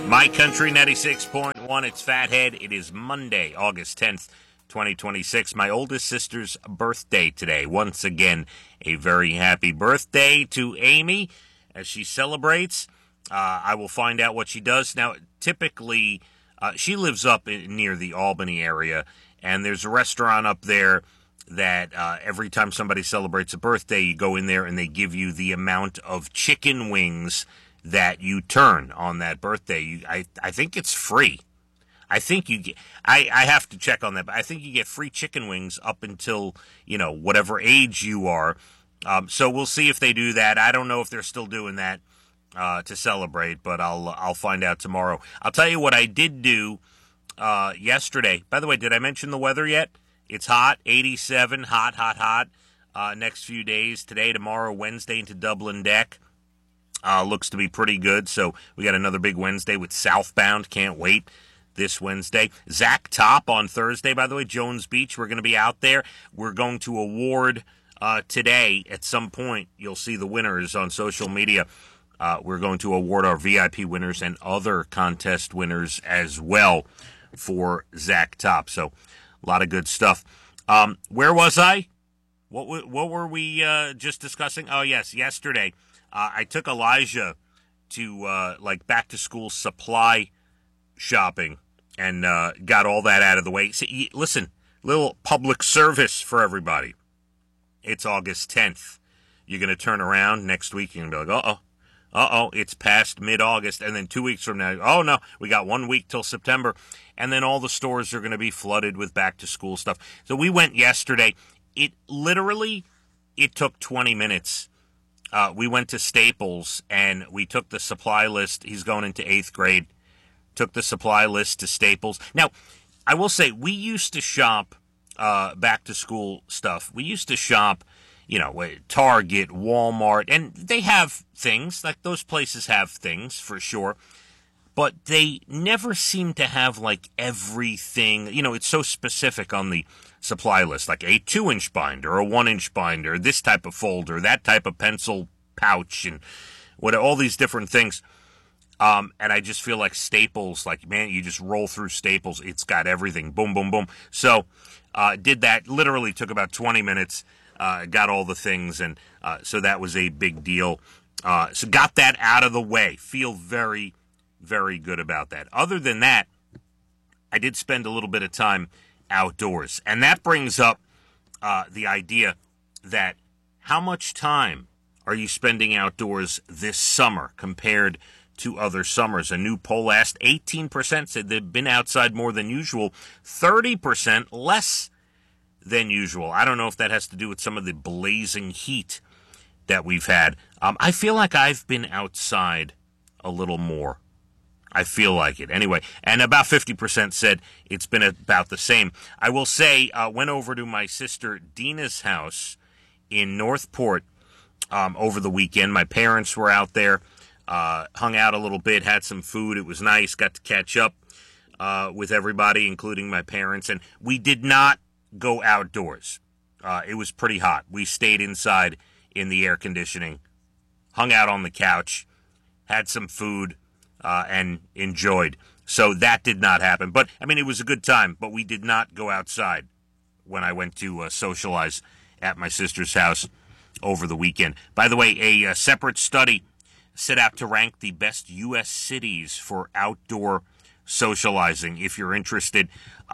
My Country 96.1, it's Fathead. It is Monday, August 10th, 2026. My oldest sister's birthday today. Once again, a very happy birthday to Amy as she celebrates. I will find out what she does. Now, typically, she lives up near the Albany area, and there's a restaurant up there that every time somebody celebrates a birthday, you go in there and they give you the amount of chicken wings that you turn on that birthday. I think it's free. I think you get, I have to check on that, but I think you get free chicken wings up until, whatever age you are. So we'll see if they do that. I don't know if they're still doing that to celebrate, but I'll find out tomorrow. I'll tell you what I did do yesterday. By the way, did I mention the weather yet? It's hot, 87, hot. Next few days, today, tomorrow, Wednesday into Dublin Deck. Looks to be pretty good. So we got another big Wednesday with Southbound. Can't wait this Wednesday. Zach Top on Thursday, by the way, Jones Beach. We're going to be out there. We're going to award today at some point. You'll see the winners on social media. We're going to award our VIP winners and other contest winners as well for Zach Top. So a lot of good stuff. Where was I? What were we just discussing? Oh, yes, yesterday. I took Elijah to back to school supply shopping and got all that out of the way. See, listen, little public service for everybody. It's August 10th. You're going to turn around next week and be like, it's past mid-August. And then 2 weeks from now, oh no, we got 1 week till September. And then all the stores are going to be flooded with back to school stuff. So we went yesterday. It took 20 minutes. We went to Staples, and we took the supply list. He's going into 8th grade. Took the supply list to Staples. Now, I will say, we used to shop back-to-school stuff. We used to shop, Target, Walmart, and they have things. Like, those places have things, for sure. But they never seem to have, everything. It's so specific on the supply list, like a 2-inch binder, a 1-inch binder, this type of folder, that type of pencil pouch, and all these different things. And I just feel like Staples, you just roll through Staples. It's got everything. Boom, boom, boom. So, did that. Literally took about 20 minutes. Got all the things. And so that was a big deal. So got that out of the way. Feel very, very good about that. Other than that, I did spend a little bit of time outdoors. And that brings up the idea that how much time are you spending outdoors this summer compared to other summers? A new poll asked, 18% said they've been outside more than usual, 30% less than usual. I don't know if that has to do with some of the blazing heat that we've had. I feel like I've been outside a little more. I feel like it. Anyway, and about 50% said it's been about the same. I will say, went over to my sister Dina's house in Northport over the weekend. My parents were out there, hung out a little bit, had some food. It was nice. Got to catch up with everybody, including my parents. And we did not go outdoors. It was pretty hot. We stayed inside in the air conditioning, hung out on the couch, had some food, and enjoyed. So that did not happen. But, it was a good time, but we did not go outside when I went to socialize at my sister's house over the weekend. By the way, a separate study set out to rank the best U.S. cities for outdoor socializing. If you're interested,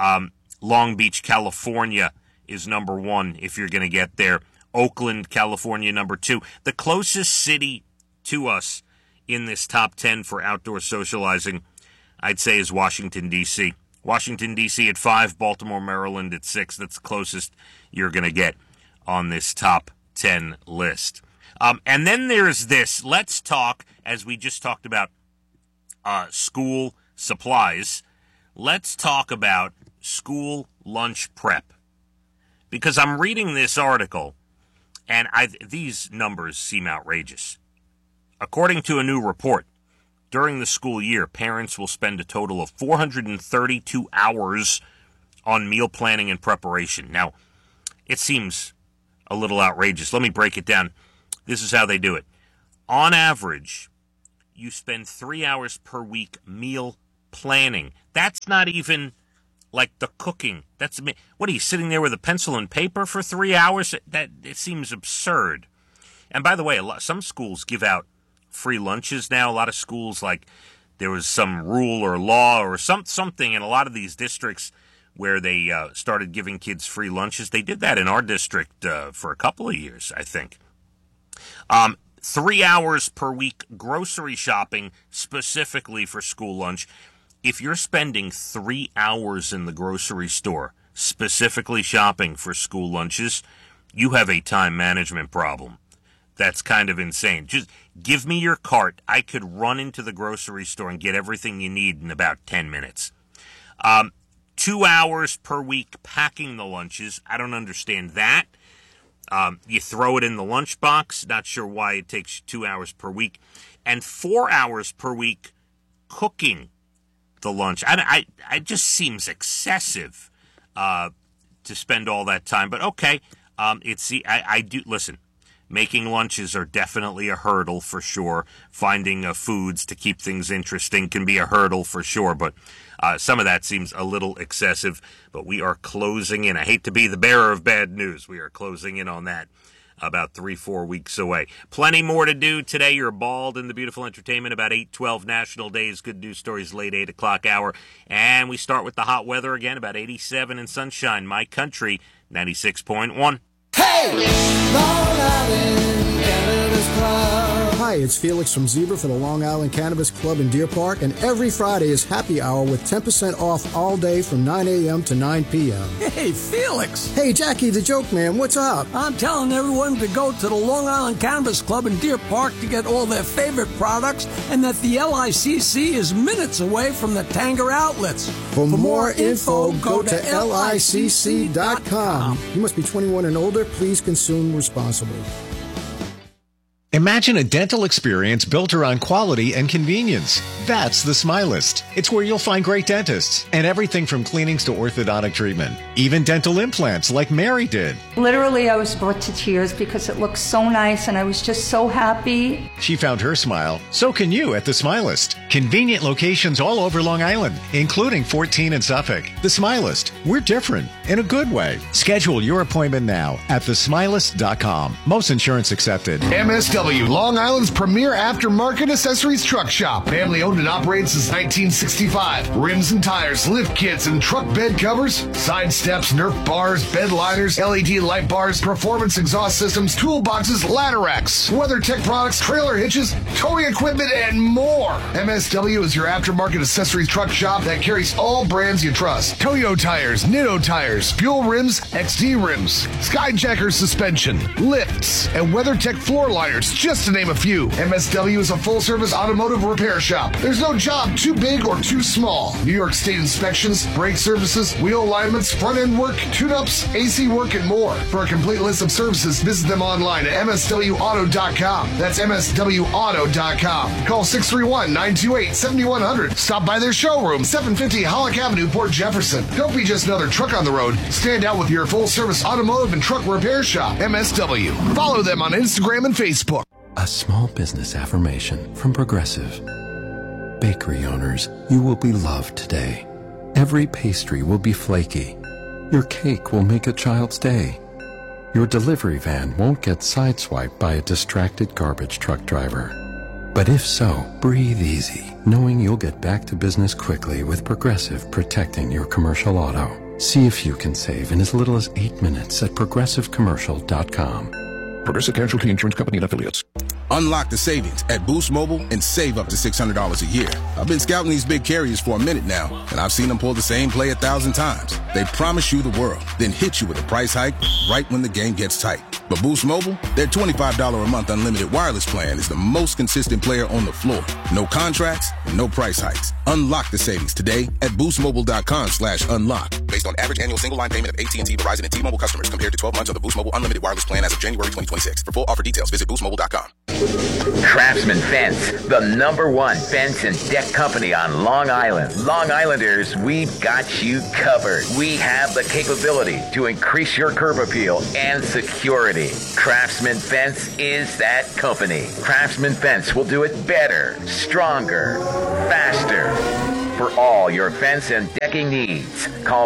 Long Beach, California is number 1 if you're going to get there. Oakland, California, number 2. The closest city to us in this top 10 for outdoor socializing, I'd say, is Washington, D.C. Washington, D.C. at 5, Baltimore, Maryland at 6. That's the closest you're going to get on this top 10 list. And then there's this. Let's talk, as we just talked about school supplies, let's talk about school lunch prep. Because I'm reading this article, and these numbers seem outrageous. According to a new report, during the school year, parents will spend a total of 432 hours on meal planning and preparation. Now, it seems a little outrageous. Let me break it down. This is how they do it. On average, you spend 3 hours per week meal planning. That's not even like the cooking. What are you sitting there with a pencil and paper for 3 hours? It seems absurd. And by the way, some schools give out free lunches now. A lot of schools, like there was some rule or law or something in a lot of these districts where they started giving kids free lunches. They did that in our district for a couple of years, I think. 3 hours per week grocery shopping specifically for school lunch. If you're spending 3 hours in the grocery store specifically shopping for school lunches, you have a time management problem. That's kind of insane. Just give me your cart. I could run into the grocery store and get everything you need in about 10 minutes. 2 hours per week packing the lunches. I don't understand that. You throw it in the lunchbox. Not sure why it takes 2 hours per week. And 4 hours per week cooking the lunch. It just seems excessive to spend all that time. But okay, I do listen. Making lunches are definitely a hurdle for sure. Finding foods to keep things interesting can be a hurdle for sure. But some of that seems a little excessive. But we are closing in. I hate to be the bearer of bad news. We are closing in on that. About 3-4 weeks away. Plenty more to do today. You're bald in the beautiful entertainment. About 8:12 national days. Good news stories late 8 o'clock hour. And we start with the hot weather again. About 87 and sunshine. My country, 96.1. Hey! Long Island Cannabis Club. Hi, it's Felix from Zebra for the Long Island Cannabis Club in Deer Park, and every Friday is happy hour with 10% off all day from 9 a.m. to 9 p.m. Hey, Felix! Hey, Jackie, the joke man, what's up? I'm telling everyone to go to the Long Island Cannabis Club in Deer Park to get all their favorite products, and that the LICC is minutes away from the Tanger outlets. For more info, go to licc.com. You must be 21 and older. Please consume responsibly. Imagine a dental experience built around quality and convenience. That's the Smilist. It's where you'll find great dentists and everything from cleanings to orthodontic treatment. Even dental implants like Mary did. Literally, I was brought to tears because it looked so nice and I was just so happy. She found her smile. So can you at the Smilist. Convenient locations all over Long Island, including 14 in Suffolk. The Smilist. We're different in a good way. Schedule your appointment now at thesmilist.com. Most insurance accepted. MSW, Long Island's premier aftermarket accessories truck shop. Family owned and operated since 1965. Rims and tires, lift kits, and truck bed covers, side steps, Nerf bars, bed liners, LED light bars, performance exhaust systems, toolboxes, ladder racks, WeatherTech products, trailer hitches, towing equipment, and more. MSW is your aftermarket accessories truck shop that carries all brands you trust. Toyo tires, Nitto tires, Fuel rims, XD rims, Skyjacker suspension, lifts, and WeatherTech floor liners, just to name a few. MSW is a full-service automotive repair shop. There's no job too big or too small. New York State inspections, brake services, wheel alignments, front-end work, tune-ups, AC work, and more. For a complete list of services, visit them online at mswauto.com. That's mswauto.com. Call 631-928-7100. Stop by their showroom, 750 Hollick Avenue, Port Jefferson. Don't be just another truck on the road. Stand out with your full-service automotive and truck repair shop, MSW. Follow them on Instagram and Facebook. A small business affirmation from Progressive. Bakery owners, you will be loved today. Every pastry will be flaky. Your cake will make a child's day. Your delivery van won't get sideswiped by a distracted garbage truck driver. But if so, breathe easy, knowing you'll get back to business quickly with Progressive protecting your commercial auto. See if you can save in as little as 8 minutes at progressivecommercial.com. Progressive Casualty Insurance Company and Affiliates. Unlock the savings at Boost Mobile and save up to $600 a year. I've been scouting these big carriers for a minute now, and I've seen them pull the same play 1,000 times. They promise you the world, then hit you with a price hike right when the game gets tight. But Boost Mobile, their $25 a month unlimited wireless plan is the most consistent player on the floor. No contracts, no price hikes. Unlock the savings today at boostmobile.com/unlock. Basic based on average annual single line payment of AT&T, Verizon, and T-Mobile customers compared to 12 months of the Boost Mobile Unlimited Wireless plan as of January 2026. For full offer details, visit boostmobile.com. Craftsman Fence, the #1 fence and deck company on Long Island. Long Islanders, we've got you covered. We have the capability to increase your curb appeal and security. Craftsman Fence is that company. Craftsman Fence will do it better, stronger, faster. For all your fence and decking needs, call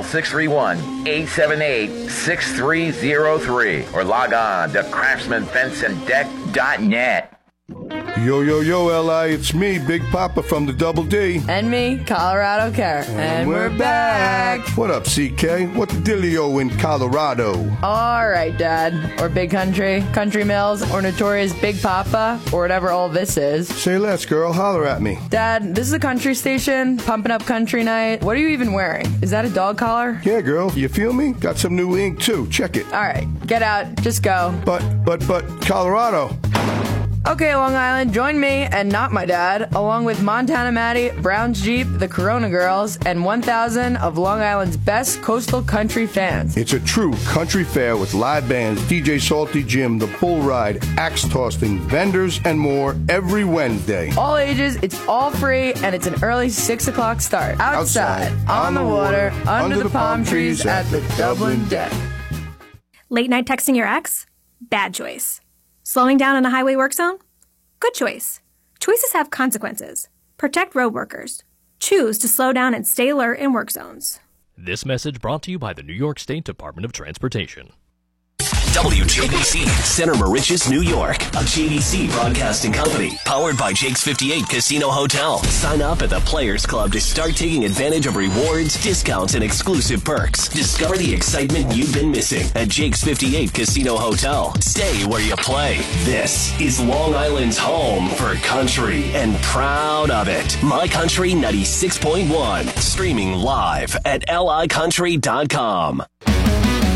631-878-6303 or log on to craftsmanfenceanddeck.net. Yo, L.I., it's me, Big Papa from the Double D. And me, Colorado Carrot. And we're back. What up, CK? What the dealio in Colorado? All right, Dad. Or Big Country, Country Mills, or Notorious Big Papa, or whatever all this is. Say less, girl. Holler at me. Dad, this is a country station, pumping up country night. What are you even wearing? Is that a dog collar? Yeah, girl. You feel me? Got some new ink, too. Check it. All right. Get out. Just go. But, Colorado. Okay, Long Island, join me, and not my dad, along with Montana Maddie, Brown's Jeep, the Corona Girls, and 1,000 of Long Island's best coastal country fans. It's a true country fair with live bands, DJ Salty Jim, the bull ride, axe tossing, vendors, and more every Wednesday. All ages, it's all free, and it's an early 6 o'clock start. Outside, on the water, under the palm trees at the Dublin Deck. Late night texting your ex? Bad choice. Slowing down in a highway work zone? Good choice. Choices have consequences. Protect road workers. Choose to slow down and stay alert in work zones. This message brought to you by the New York State Department of Transportation. WJBC, Center Moriches, New York, a JBC broadcasting company, powered by Jake's 58 Casino Hotel. Sign up at the Players Club to start taking advantage of rewards, discounts, and exclusive perks. Discover the excitement you've been missing at Jake's 58 Casino Hotel. Stay where you play. This is Long Island's home for country, and proud of it. My Country 96.1, streaming live at licountry.com.